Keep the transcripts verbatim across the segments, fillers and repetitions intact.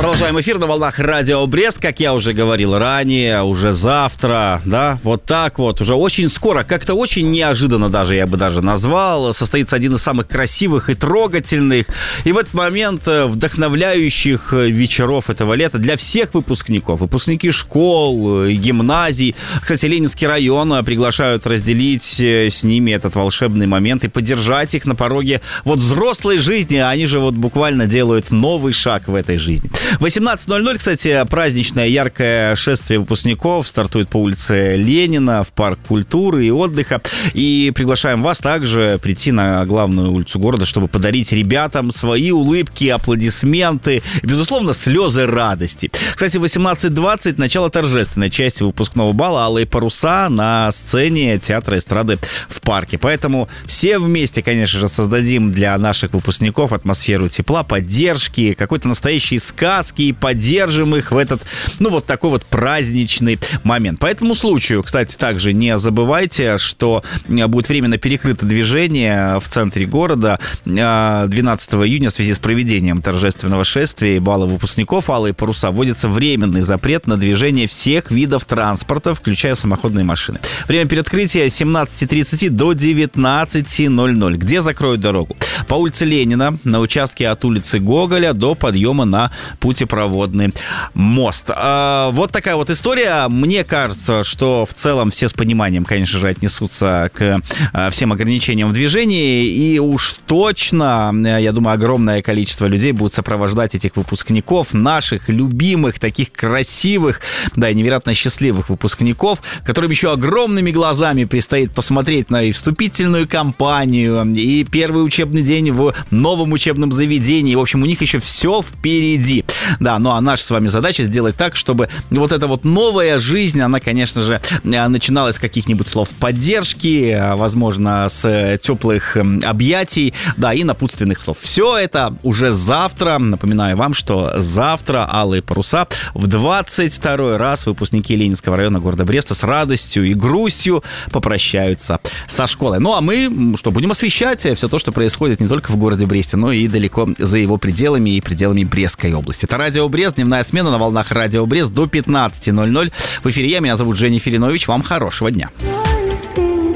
Продолжаем эфир на волнах Радио Брест. Как я уже говорил ранее, уже завтра, да, вот так вот, уже очень скоро, как-то очень неожиданно даже, я бы даже назвал, состоится один из самых красивых и трогательных, и в этот момент вдохновляющих вечеров этого лета для всех выпускников. Выпускники школ, гимназий. Кстати, Ленинский район приглашают разделить с ними этот волшебный момент и поддержать их на пороге вот взрослой жизни. Они же вот буквально делают новый шаг в этой жизни. восемнадцать ноль ноль, кстати, праздничное яркое шествие выпускников стартует по улице Ленина в парк культуры и отдыха. И приглашаем вас также прийти на главную улицу города, чтобы подарить ребятам свои улыбки, аплодисменты, и, безусловно, слезы радости. Кстати, восемнадцать двадцать начало торжественной части выпускного бала «Алые паруса» на сцене театра эстрады в парке. Поэтому все вместе, конечно же, создадим для наших выпускников атмосферу тепла, поддержки, какой-то настоящей сказки, и поддержим их в этот, ну, вот такой вот праздничный момент. По этому случаю, кстати, также не забывайте, что будет временно перекрыто движение в центре города двенадцатого июня в связи с проведением торжественного шествия и бала выпускников «Алые паруса». Вводится временный запрет на движение всех видов транспорта, включая самоходные машины. Время переоткрытия с семнадцати тридцати до девятнадцати ноль ноль. Где закроют дорогу? По улице Ленина, на участке от улицы Гоголя до подъема на путепроводный мост. А, вот такая вот история. Мне кажется, что в целом все с пониманием, конечно же, отнесутся к а, всем ограничениям в движении. И уж точно, я думаю, огромное количество людей будут сопровождать этих выпускников, наших любимых, таких красивых, да, и невероятно счастливых выпускников, которым еще огромными глазами предстоит посмотреть на и вступительную кампанию, и первый учебный день в новом учебном заведении. В общем, у них еще все впереди. Да, ну а наша с вами задача сделать так, чтобы вот эта вот новая жизнь, она, конечно же, начиналась с каких-нибудь слов поддержки, возможно, с теплых объятий, да, и напутственных слов. Все это уже завтра. Напоминаю вам, что завтра «Алые паруса» в двадцать второй раз выпускники Ленинского района города Бреста с радостью и грустью попрощаются со школой. Ну а мы, что, будем освещать все то, что происходит не только в городе Бресте, но и далеко за его пределами и пределами Брестской области. Это Радио Брест, дневная смена на волнах Радио Брест до пятнадцати ноль ноль. В эфире я, меня зовут Женя Филинович. Вам хорошего дня.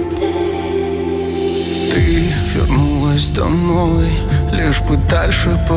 Ты вернулась домой, лишь бы дальше по